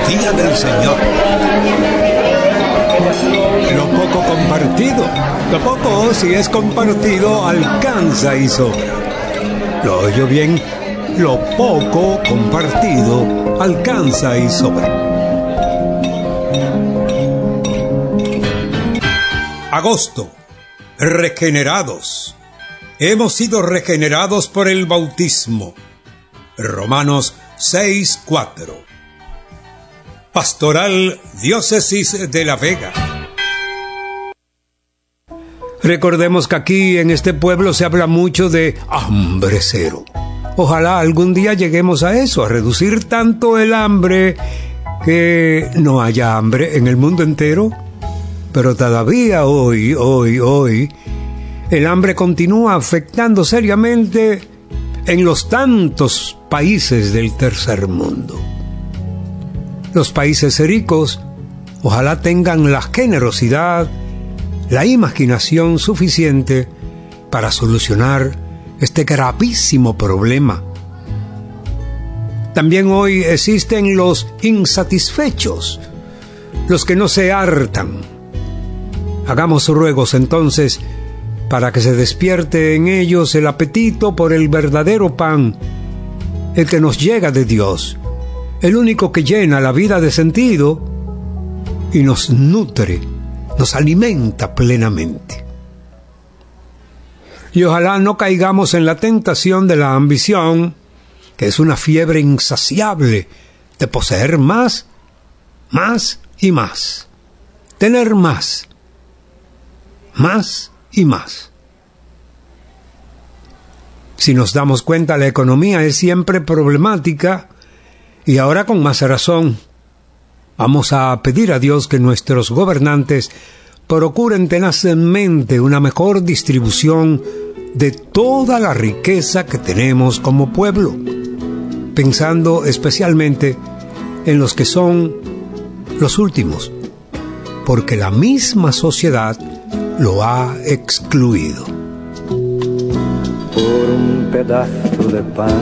día del Señor. Lo poco compartido, lo poco si es compartido alcanza y sobra. Lo oyo bien, lo poco compartido alcanza y sobra. Agosto, regenerados. Hemos sido regenerados por el bautismo. Romanos 6:4. Pastoral Diócesis de La Vega. Recordemos que aquí en este pueblo se habla mucho de hambre cero. Ojalá algún día lleguemos a eso, a reducir tanto el hambre que no haya hambre en el mundo entero. Pero todavía hoy, el hambre continúa afectando seriamente en los tantos países del tercer mundo. Los países ricos ojalá tengan la generosidad, la imaginación suficiente para solucionar este gravísimo problema. También hoy existen los insatisfechos, los que no se hartan. Hagamos ruegos entonces para que se despierte en ellos el apetito por el verdadero pan, el que nos llega de Dios, el único que llena la vida de sentido y nos nutre, nos alimenta plenamente. Y ojalá no caigamos en la tentación de la ambición, que es una fiebre insaciable de poseer más y más, tener más y más. Si nos damos cuenta, la economía es siempre problemática y ahora con más razón. Vamos a pedir a Dios que nuestros gobernantes procuren tenazmente una mejor distribución de toda la riqueza que tenemos como pueblo, pensando especialmente en los que son los últimos, porque la misma sociedad lo ha excluido. Por un pedazo de pan